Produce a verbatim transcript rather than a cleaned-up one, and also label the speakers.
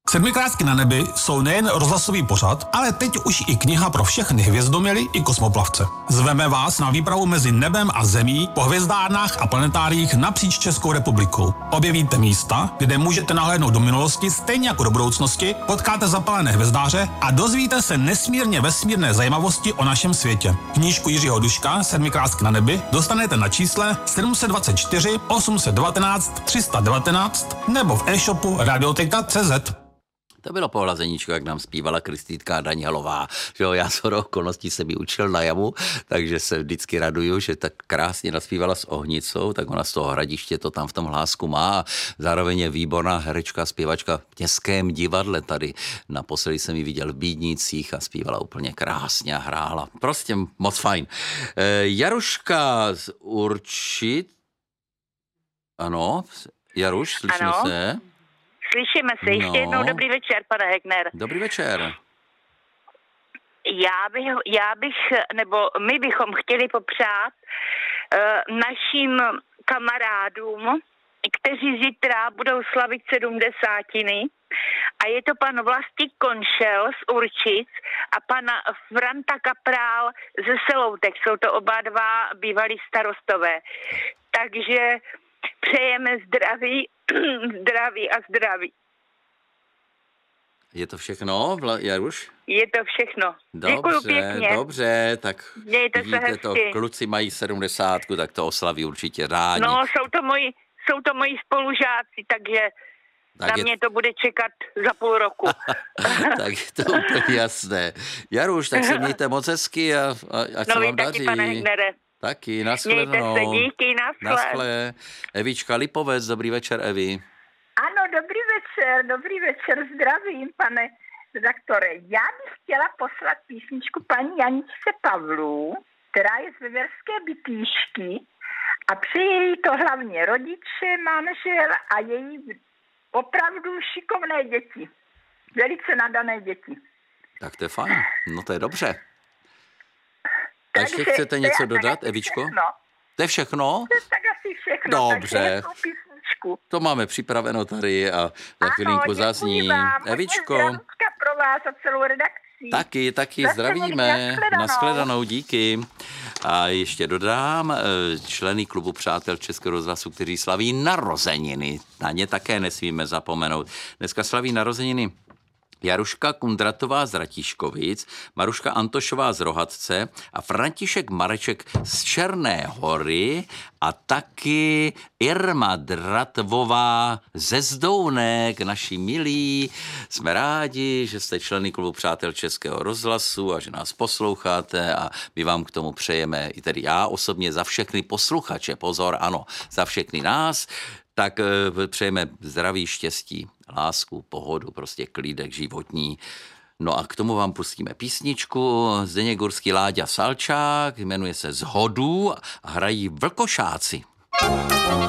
Speaker 1: Sedmikrásky na nebi jsou nejen rozhlasový pořad, ale teď už i kniha pro všechny hvězdoměry i kosmoplavce. Zveme vás na výpravu mezi nebem a zemí po hvězdárnách a planetáriích napříč Českou republikou. Objevíte místa, kde můžete nahlédnout do minulosti stejně jako do budoucnosti, potkáte zapalené hvězdáře a dozvíte se nesmírně vesmírné zajímavosti o našem světě. Knížku Jiřího Duška Sedmikrásky na nebi dostanete na čísle sedm set dvacet čtyři osm set devatenáct tři sta devatenáct nebo v e-shopu radioteka tečka cé zet.
Speaker 2: To bylo pohlazeníčko, jak nám zpívala Kristýtka Danielová. Že jo, já shodou okolností jsem ji učil na jamu, takže se vždycky raduju, že tak krásně naspívala s Ohnicou, tak ona z toho Hradiště to tam v tom hlásku má. Zároveň je výborná herečka, zpěvačka v Městském divadle tady. Naposledy jsem ji viděl v Bídnicích a zpívala úplně krásně a hrála. Prostě moc fajn. E, Jaruška z Určit. Ano, Jaruš, slyšíme
Speaker 3: ano.
Speaker 2: se?
Speaker 3: Slyšíme se. Ještě
Speaker 2: No.
Speaker 3: jednou dobrý večer, pane Hegner.
Speaker 2: Dobrý večer.
Speaker 3: Já bych, já bych, nebo my bychom chtěli popřát uh, našim kamarádům, kteří zítra budou slavit sedmdesátiny. A je to pan Vlastík Konšel z Určic a pan Franta Kaprál ze Seloutek. Jsou to oba dva bývalí starostové. Takže přejeme zdraví, zdraví a zdraví.
Speaker 2: Je to všechno, Vla, Jaruš?
Speaker 3: Je to všechno.
Speaker 2: Dobře,
Speaker 3: Děkuju pěkně.
Speaker 2: dobře, tak
Speaker 3: Mějte se
Speaker 2: vidíte to,
Speaker 3: hezky.
Speaker 2: kluci mají sedmdesátku, tak to oslaví určitě rádi.
Speaker 3: No, jsou to moji, jsou to moji spolužáci, takže
Speaker 2: tak
Speaker 3: na
Speaker 2: je...
Speaker 3: mě to bude čekat za půl roku.
Speaker 2: Tak je to úplně jasné. Jaruš, tak se mějte moc hezky a, a ať
Speaker 3: No
Speaker 2: se
Speaker 3: vy
Speaker 2: vám
Speaker 3: taky,
Speaker 2: daří.
Speaker 3: pane Hegnere.
Speaker 2: Taky,
Speaker 3: Mějte
Speaker 2: nashledanou.
Speaker 3: se, díky, naschle.
Speaker 2: Naschle. Evička Lipovec, dobrý večer, Evi.
Speaker 4: Ano, dobrý večer, dobrý večer, zdravím, pane redaktore. Já bych chtěla poslat písničku paní Janičce Pavlů, která je z Veverské Bytýšky a přeji jí to hlavně rodiče, manžel a její opravdu šikovné děti. Velice nadané děti.
Speaker 2: Tak to je fajn, no to je dobře. Takže,
Speaker 4: Takže
Speaker 2: chcete
Speaker 4: to je
Speaker 2: něco
Speaker 4: tak
Speaker 2: dodat,
Speaker 4: asi
Speaker 2: Evičko?
Speaker 4: všechno.
Speaker 2: To je všechno?
Speaker 4: To je tak asi všechno.
Speaker 2: Dobře.
Speaker 4: Takže hezkou písničku.
Speaker 2: To máme připraveno tady a za chvilinku zazní.
Speaker 4: Vám.
Speaker 2: Evičko.
Speaker 4: Hodně pro vás a celou redakci.
Speaker 2: Taky, taky
Speaker 4: Zase
Speaker 2: zdravíme.
Speaker 4: někdy nashledanou.
Speaker 2: Nashledanou, díky. A ještě dodám členy klubu Přátel Českého rozhlasu, kteří slaví narozeniny. Na ně také nesmíme zapomenout. Dneska slaví narozeniny Jaruška Kundratová z Ratíškovic, Maruška Antošová z Rohatce a František Mareček z Černé Hory a taky Irma Dratvová ze Zdounek, naši milí. Jsme rádi, že jste členy klubu Přátel Českého rozhlasu a že nás posloucháte a my vám k tomu přejeme, i tedy já osobně za všechny posluchače, pozor, ano, za všechny nás, tak přejeme zdraví, štěstí, lásku, pohodu, prostě klídek životní. No a k tomu vám pustíme písničku. Zdeněk Gurský, Láďa Salčák, jmenuje se Zhodu a hrají Vlkošáci.